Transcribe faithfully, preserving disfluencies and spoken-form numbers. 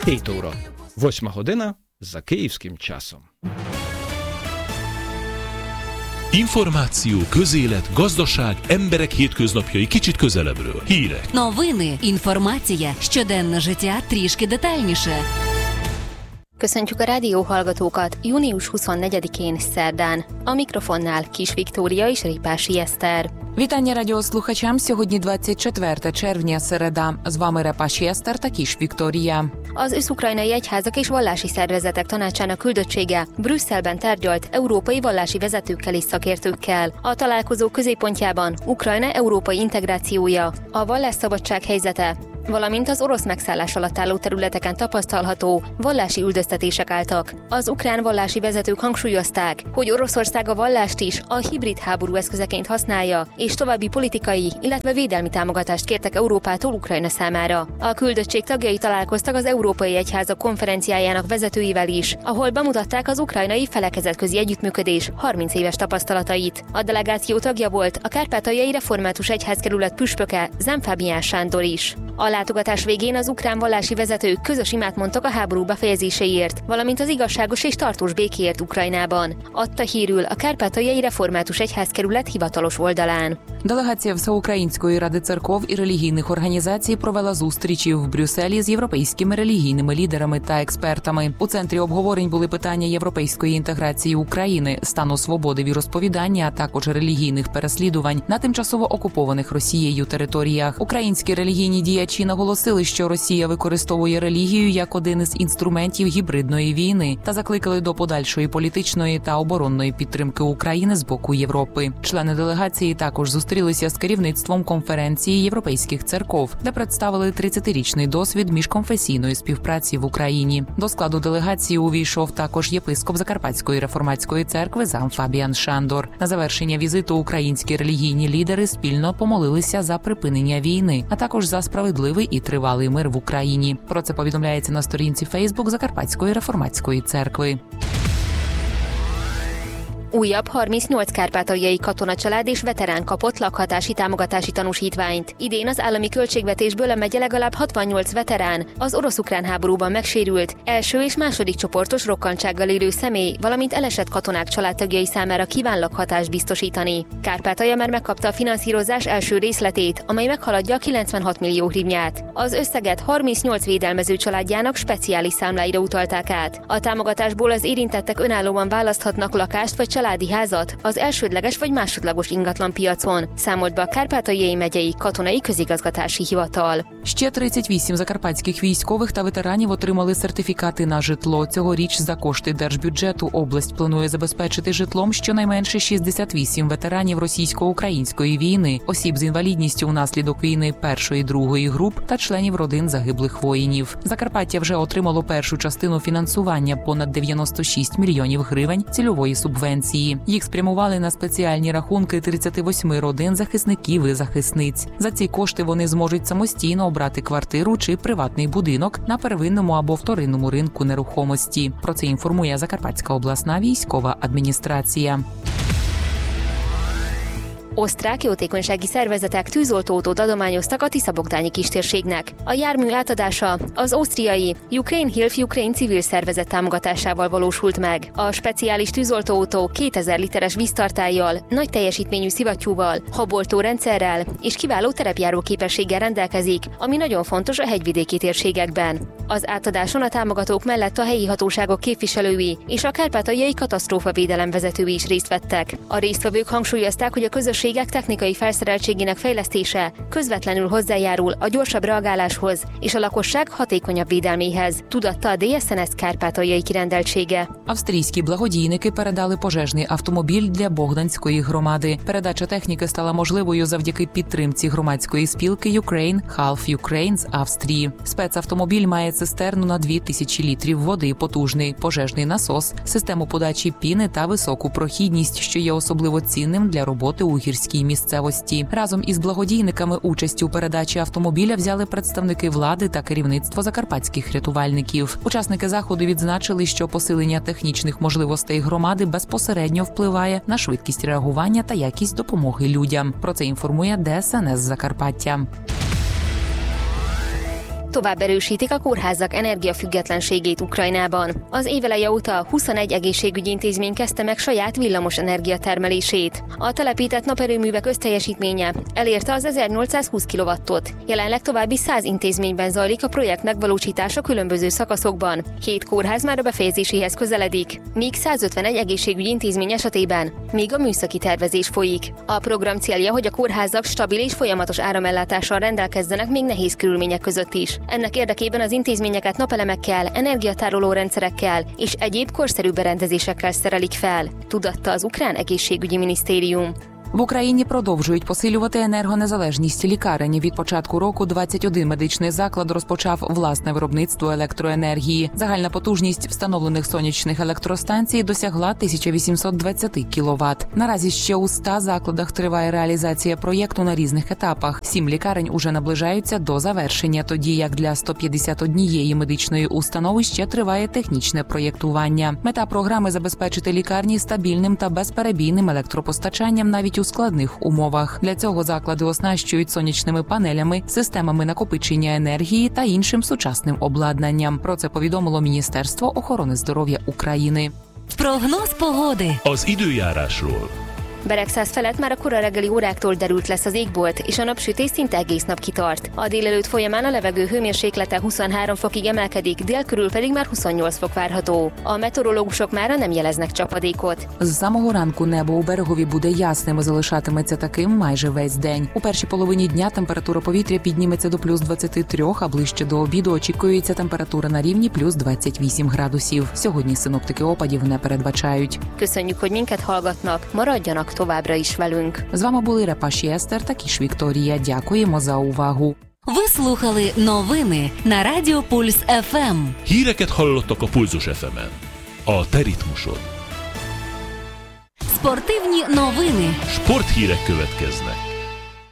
hét óra. Восьма година за kиївським часом. Információ, közélet, gazdaság, emberek hétköznapjai kicsit közelebbről. Hírek. Новини, інформація, щоденне життя трішки детальніше. Köszöntjük a rádióhallgatókat június huszonnegyedikén szerdán. A mikrofonnál Kis Viktória és Ripási Eszter. Вітання радіослухачам. Сьогодні двадцять четверте червня, середа. З вами Репаші Eszter та Kis Viktória. Az összukrajnai egyházak és vallási szervezetek tanácsának küldöttsége Brüsszelben tárgyalt európai vallási vezetőkkel és szakértőkkel. A találkozó középpontjában Ukrajna európai integrációja, a vallásszabadság helyzete, valamint az orosz megszállás alatt álló területeken tapasztalható vallási üldöztetések álltak. Az ukrán vallási vezetők hangsúlyozták, hogy Oroszország a vallást is a hibrid háború eszközeként használja, és további politikai, illetve védelmi támogatást kértek Európától Ukrajna számára. A küldöttség tagjai találkoztak az Európai Egyházak konferenciájának vezetőivel is, ahol bemutatták az ukrajnai felekezetközi együttműködés harminc éves tapasztalatait. A delegáció tagja volt a Kárpátaljai Református Egyházkerület püspöke, Zemfábián Sándor is. A látogatás végén az ukrán vallási vezetők közös imát mondtak a háború befejezéséért, valamint az igazságos és tartós békéért Ukrajnában, adta hírül a Kárpátaljai Református Egyházkerület hivatalos oldalán. Делегація Всеукраїнської ради церков і релігійних організацій провела зустрічі в Брюсселі з європейськими релігійними лідерами та експертами. У центрі обговорень були питання європейської інтеграції України, стану свободи віросповідання, а також релігійних переслідувань на тимчасово окупованих Росією територіях. Українські релігійні діячі наголосили, що Росія використовує релігію як один із інструментів гібридної війни та закликали до подальшої політичної та оборонної підтримки України з боку Європи. Члени делегації також зустрілися з керівництвом конференції європейських церков, де представили тридцятирічний досвід міжконфесійної співпраці в Україні. До складу делегації увійшов також єпископ Закарпатської реформатської церкви Замфабіан Шандор. На завершення візиту українські релігійні лідери спільно помолилися за припинення війни, а також за справедливий і тривалий мир в Україні. Про це повідомляється на сторінці Фейсбук Закарпатської реформатської церкви. Újabb harmincnyolc kárpátaljai katonacsalád és veterán kapott lakhatási támogatási tanúsítványt. Idén az állami költségvetésből a megye legalább hatvannyolc veterán, az orosz-ukrán háborúban megsérült, első és második csoportos rokkantsággal élő személy, valamint elesett katonák családtagjai számára kíván lakhatást biztosítani. Kárpátalja már megkapta a finanszírozás első részletét, amely meghaladja a kilencvenhat millió hrivnyát. Az összeget harmincnyolc védelmező családjának speciális számláira utalták át. A támogatásból az érintettek önállóan választhatnak lakást vagy családi házat az elsődleges vagy másodlagos ingatlanpiacon, számolt be a Kárpátaljai megyei katonai közigazgatási hivatal. Ще тридцять вісім закарпатських військових та ветеранів отримали сертифікати на житло. Цьогоріч за кошти держбюджету область планує забезпечити житлом щонайменше шістдесят вісім ветеранів російсько-української війни, осіб з інвалідністю внаслідок війни першої, другої груп та членів родин загиблих воїнів. Закарпаття вже отримало першу частину фінансування – понад дев'яносто шість мільйонів гривень цільової субвенції. Їх спрямували на спеціальні рахунки тридцяти восьми родин захисників і захисниць. За ці кошти вони зможуть самостійно обрати квартиру чи приватний будинок на первинному або вторинному ринку нерухомості. Про це інформує Закарпатська обласна військова адміністрація. Osztrák jótékonysági szervezetek tűzoltót adományoztak a Tisza-bogdányi kistérségnek. A jármű átadása az ausztriai Ukraine Help Ukraine civil szervezet támogatásával valósult meg. A speciális tűzoltóautó kétezer literes víztartállyal, nagy teljesítményű szivattyúval, haboltó rendszerrel és kiváló terepjáró képességgel rendelkezik, ami nagyon fontos a hegyvidéki térségekben. Az átadáson a támogatók mellett a helyi hatóságok képviselői és a kárpátaljai katasztrófavédelem vezetői is részt vettek. A résztvevők hangsúlyozták, hogy a közösség technikai felszereltségének fejlesztése közvetlenül hozzájárul a gyorsabb reagáláshoz és a lakosság hatékonyabb védelméhez, tudatta a дé ес ен ес Kárpátaljai kirendeltsége. Австрійські благодійники передали пожежний автомобіль для Богданської громади. Передача техніки стала можливою завдяки підтримці громадської спілки Ukraine Half Ukraine з Австрії. Спецавтомобіль має цистерну на дві тисячі літрів води, потужний пожежний насос, систему подачі піни та високу прохідність, що є особливо цінним для роботи у гірській місцевості. Разом із благодійниками участь у передачі автомобіля взяли представники влади та керівництво закарпатських рятувальників. Учасники заходу відзначили, що посилення технічних можливостей громади безпосередньо впливає на швидкість реагування та якість допомоги людям. Про це інформує дé es en ес Закарпаття. Tovább erősítik a kórházak energiafüggetlenségét Ukrajnában. Az éveleje óta huszonegy egészségügyi intézmény kezdte meg saját villamos energiatermelését. A telepített naperőművek összteljesítménye elérte az ezernyolcszázhúsz kilowattot. Jelenleg további száz intézményben zajlik a projekt megvalósítása különböző szakaszokban. Hét kórház már a befejezéséhez közeledik, míg százötvenegy egészségügyi intézmény esetében még a műszaki tervezés folyik. A program célja, hogy a kórházak stabil és folyamatos áramellátással rendelkezzenek még nehéz körülmények között is. Ennek érdekében az intézményeket napelemekkel, energiatároló rendszerekkel és egyéb korszerű berendezésekkel szerelik fel, tudatta az ukrán egészségügyi minisztérium. В Україні продовжують посилювати енергонезалежність лікарень. Від початку року двадцять один медичний заклад розпочав власне виробництво електроенергії. Загальна потужність встановлених сонячних електростанцій досягла тисяча вісімсот двадцять кіловат. Наразі ще у ста закладах триває реалізація проєкту на різних етапах. Сім лікарень уже наближаються до завершення, тоді як для сто п'ятдесят однієї медичної установи ще триває технічне проєктування. Мета програми – забезпечити лікарні стабільним та безперебійним електропостачанням навіть у складних умовах. Для цього заклади оснащують сонячними панелями, системами накопичення енергії та іншим сучасним обладнанням. Про це повідомило Міністерство охорони здоров'я України. Прогноз pогоди. Az időjárásról. Beregszáz felett már a kora reggeli óráktól derült lesz az égbolt, és a napsütés szinte egész nap kitart. A délelőtt folyamán a levegő hőmérséklete huszonhárom fokig emelkedik, dél körül pedig már huszonnyolc fok várható. A meteorológusok mára nem jeleznek csapadékot. З самого ранку небо у Берегові буде ясним і залишатиметься таким майже весь день. У першій половині дня температура повітря підніметься до плюс двадцять три, а ближче до обіду очікується температура на рівні плюс двадцять вісім градусів. Сьогодні синоптики опадів не передбачають. Köszönjük, hogy minket hallgatnak, maradjanak továbbra is velünk. З вами були Репаші Естер та Кіш Вікторія. Дякуємо за увагу. Ви слухали новини на Радіо Пульс еф ем. Híreket hallottak a Pulzus еф емен. A te ritmusod. Спортивні новини. Sporthírek következnek.